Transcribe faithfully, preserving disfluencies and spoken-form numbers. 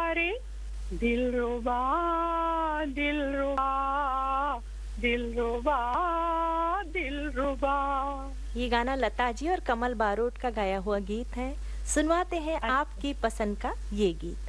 रे दिलरुबा दिलरुबा दिलरुबा दिलरुबा। ये गाना लता जी और कमल बारोट का गाया हुआ गीत है। सुनवाते हैं आपकी पसंद का ये गीत।